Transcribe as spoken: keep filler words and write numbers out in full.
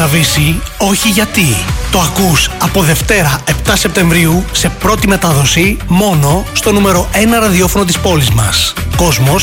Ναβίση, όχι γιατί. Το ακούς από Δευτέρα επτά Σεπτεμβρίου σε πρώτη μετάδοση μόνο στο νούμερο ένα ραδιόφωνο της πόλης μας. Κόσμος